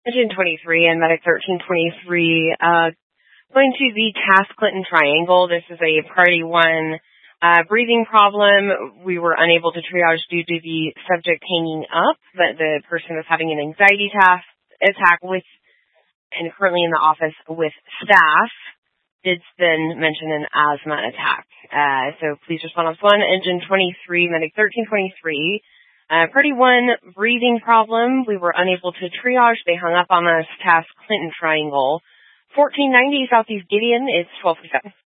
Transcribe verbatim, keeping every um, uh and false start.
Engine twenty-three and Medic thirteen twenty-three, uh, going to the Task Clinton Triangle. This is a Priority one uh, breathing problem. We were unable to triage due to the subject hanging up, but the person was having an anxiety task, attack with, and currently in the office with staff. Did then mention an asthma attack. Uh, so please respond on this one. Engine twenty-three, Medic thirteen twenty-three. Uh, Priority one, breathing problem. We were unable to triage. They hung up on us. Task Clinton Triangle. fourteen ninety Southeast Gideon. It's twelve percent.